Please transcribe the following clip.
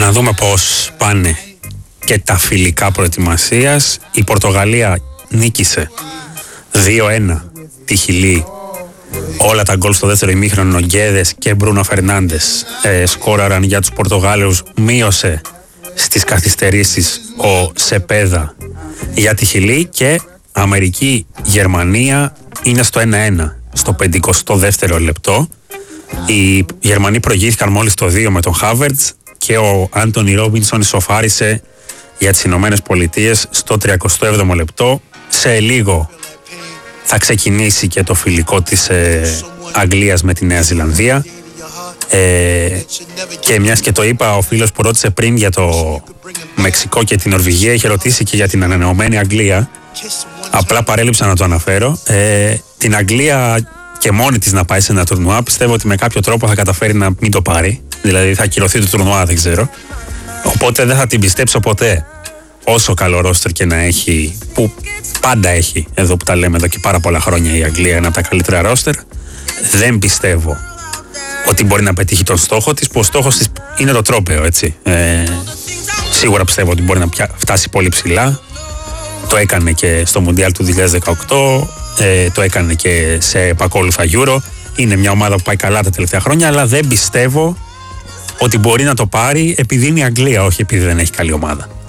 Να δούμε πώς πάνε και τα φιλικά προετοιμασίας. Η Πορτογαλία νίκησε 2-1 τη Χιλή. Όλα τα γκολ στο δεύτερο ημίχρονο, Γκέδες και Μπρούνο Φερνάντες σκόραραν για τους Πορτογάλους. μείωσε στις καθυστερήσεις ο Σεπέδα για τη Χιλή και Αμερική-Γερμανία είναι στο 1-1 στο 52ο λεπτό. Οι Γερμανοί προηγήθηκαν μόλις το 2 με τον Χάβερτς και ο Άντονι Ρόμπινσον ισοφάρισε για τις Ηνωμένες Πολιτείες στο 37ο λεπτό. Σε λίγο θα ξεκινήσει και το φιλικό της Αγγλίας με τη Νέα Ζηλανδία. Και μιας και το είπα, ο φίλος που ρώτησε πριν για το Μεξικό και την Νορβηγία είχε ρωτήσει και για την ανανεωμένη Αγγλία. Απλά παρέλειψα να το αναφέρω. Την Αγγλία και μόνη της να πάει σε ένα τουρνουά, πιστεύω ότι με κάποιο τρόπο θα καταφέρει να μην το πάρει. Δηλαδή θα ακυρωθεί το τουρνουά, δεν ξέρω. Οπότε δεν θα την πιστέψω ποτέ. Όσο καλό ρόστερ και να έχει, που πάντα έχει, εδώ που τα λέμε εδώ και πάρα πολλά χρόνια, η Αγγλία είναι από τα καλύτερα ρόστερ, δεν πιστεύω ότι μπορεί να πετύχει τον στόχο της, που ο στόχος της είναι το τρόπαιο, έτσι. Σίγουρα πιστεύω ότι μπορεί να φτάσει πολύ ψηλά. Το έκανε και στο Μουντιάλ του 2018, το έκανε και σε επακόλουθα Euro. Είναι μια ομάδα που πάει καλά τα τελευταία χρόνια, αλλά δεν πιστεύω ότι μπορεί να το πάρει επειδή είναι η Αγγλία, όχι επειδή δεν έχει καλή ομάδα.